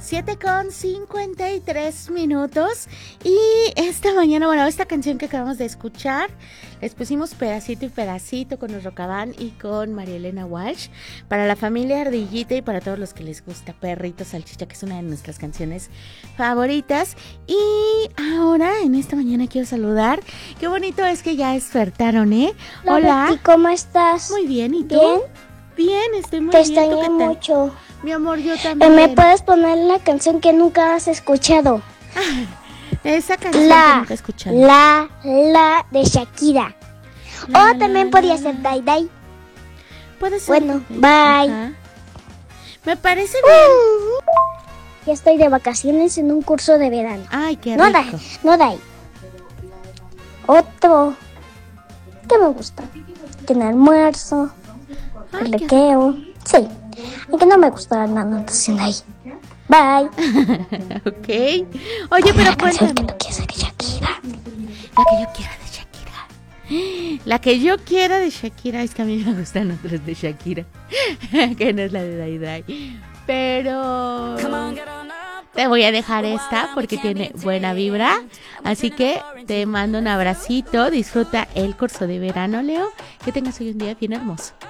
7:53. Y esta mañana, bueno, esta canción que acabamos de escuchar, les pusimos pedacito y pedacito con los Rocaband y con María Elena Walsh, para la familia Ardillita y para todos los que les gusta Perrito Salchicha, que es una de nuestras canciones favoritas. Y ahora, en esta mañana quiero saludar, qué bonito es que ya despertaron, ¿eh? Hola, Betty, ¿cómo estás? Muy bien, ¿y tú? ¿Bien? Bien, estoy muy bien. Te extrañé mucho. Mi amor, yo también. ¿Me puedes poner la canción que nunca has escuchado? Esa canción que nunca he escuchado. La de Shakira. También podría ser Dai Dai. Puede ser. Bueno, bye. Ajá. Me parece bien. Ya estoy de vacaciones en un curso de verano. Ay, qué rico. No Dai. Otro que me gusta. Tiene almuerzo. Recreo. Sí. Aunque no me gusta la natación ahí. Bye. Ok. Oye, pero cuéntame. La que yo quiera de Shakira. La que yo quiera de Shakira. Es que a mí me gustan otras de Shakira. Que no es la de Dai Dai. Pero te voy a dejar esta porque tiene buena vibra. Así que te mando un abracito. Disfruta el curso de verano, Leo. Que tengas hoy un día bien hermoso.